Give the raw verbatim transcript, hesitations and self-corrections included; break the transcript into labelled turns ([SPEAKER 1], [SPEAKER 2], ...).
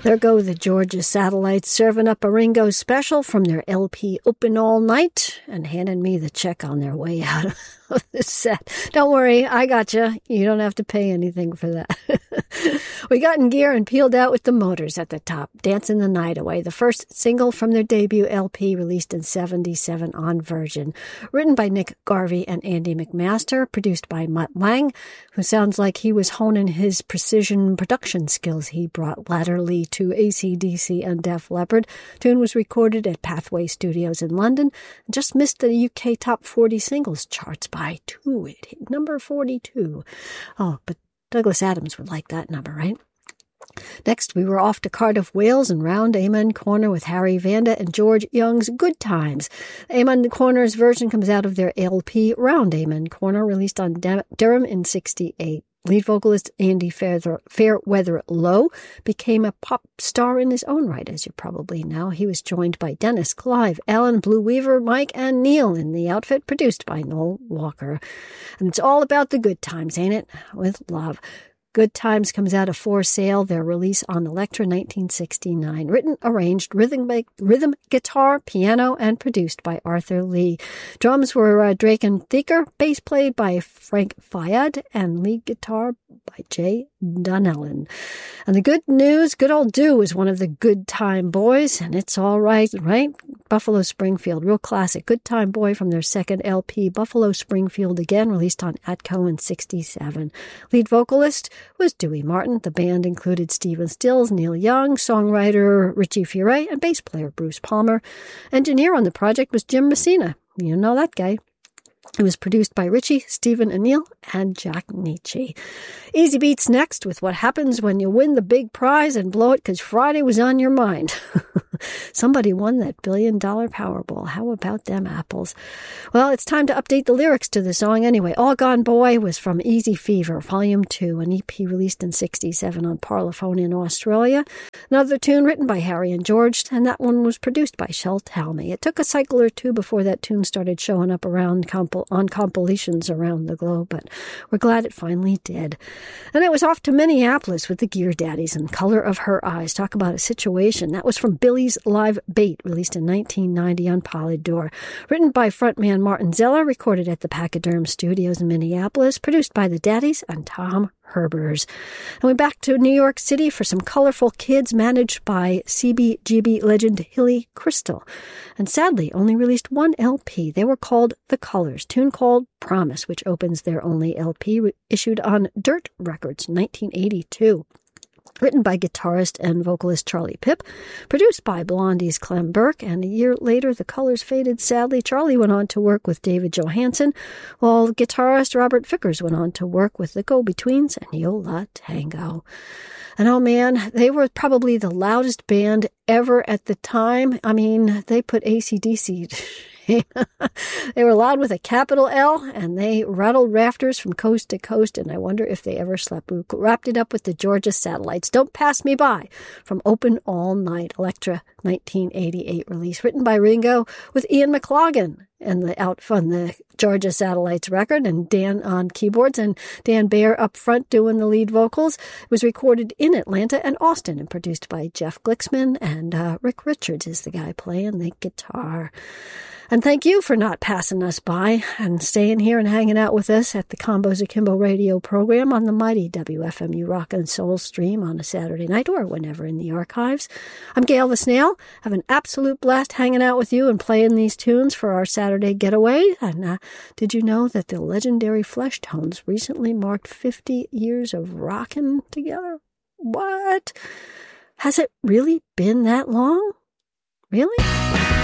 [SPEAKER 1] There go the Georgia Satellites serving up a Ringo special from their L P Open All Night and handing me the check on their way out of the set. Don't worry, I got you. You don't have to pay anything for that. We got in gear and peeled out with the Motors at the top, Dancing the Night Away, the first single from their debut L P released in seventy-seven on Virgin. Written by Nick Garvey and Andy McMaster, produced by Mutt Lange, who sounds like he was honing his precision production skills he brought latterly to A C D C and Def Leppard. Tune was recorded at Pathway Studios in London and just missed the U K Top forty Singles charts by two. It hit number forty-two. Oh, but Douglas Adams would like that number, right? Next, we were off to Cardiff, Wales, and round Amen Corner with Harry Vanda and George Young's Good Times. Amen Corner's version comes out of their L P Round Amen Corner, released on Durham in sixty-eight. Lead vocalist Andy Fairweather Lowe became a pop star in his own right, as you probably know. He was joined by Dennis, Clive, Alan, Blue Weaver, Mike, and Neil in the outfit produced by Noel Walker. And it's all about the good times, ain't it? With love. Good Times comes out of For Sale, their release on Elektra nineteen sixty-nine. Written, arranged, rhythm, rhythm guitar, piano, and produced by Arthur Lee. Drums were uh, Drake and Thieker, bass played by Frank Fayad, and lead guitar by Jay Donnellan. And the good news, Good Old Do is one of the Good Time Boys, and it's all right, right? Buffalo Springfield, real classic. Good Time Boy from their second L P, Buffalo Springfield Again, released on Atco in sixty-seven. Lead vocalist was Dewey Martin. The band included Stephen Stills, Neil Young, songwriter Richie Furay, and bass player Bruce Palmer. Engineer on the project was Jim Messina. You know that guy. It was produced by Richie, Stephen O'Neill, and Jack Nietzsche. Easy Beats next with What Happens When You Win the Big Prize and Blow It Because Friday Was on Your Mind. Somebody won that billion dollar Powerball. How about them apples? Well, it's time to update the lyrics to the song anyway. All Gone Boy was from Easy Fever, Volume two, an E P released in sixty-seven on Parlophone in Australia. Another tune written by Harry and George, and that one was produced by Shel Talmy. It took a cycle or two before that tune started showing up around comp- on compilations around the globe, but we're glad it finally did. And it was off to Minneapolis with the Gear Daddies and Color of Her Eyes. Talk about a situation. That was from Billy's Live Bait, released in nineteen ninety on Polydor. Written by frontman Martin Zeller, recorded at the Pachyderm Studios in Minneapolis, produced by the Daddies and Tom Herbers. And we're back to New York City for some colorful kids managed by C B G B legend Hilly Crystal. And sadly, only released one L P. They were called The Colors, tune called Promise, which opens their only L P, issued on Dirt Records, nineteen eighty-two. Written by guitarist and vocalist Charlie Pipp, produced by Blondie's Clem Burke, and a year later the Colors faded sadly. Charlie went on to work with David Johansen, while guitarist Robert Vickers went on to work with the Go-Betweens and Yo La Tango. And oh man, they were probably the loudest band ever at the time. I mean, they put A C D C... They were loud with a capital L, and they rattled rafters from coast to coast, and I wonder if they ever slept. We wrapped it up with the Georgia Satellites, Don't Pass Me By, from Open All Night, Elektra nineteen eighty-eight release, written by Ringo with Ian McLaughlin and the out from the Georgia Satellites record, and Dan on keyboards, and Dan Baer up front doing the lead vocals. It was recorded in Atlanta and Austin and produced by Jeff Glicksman, and uh, Rick Richards is the guy playing the guitar. And thank you for not passing us by and staying here and hanging out with us at the Combos Akimbo radio program on the mighty W F M U Rock and Soul stream on a Saturday night or whenever in the archives. I'm Gail the Snail. Have an absolute blast hanging out with you and playing these tunes for our Saturday getaway. And uh, did you know that the legendary Fleshtones recently marked fifty years of rocking together? What? Has it really been that long? Really?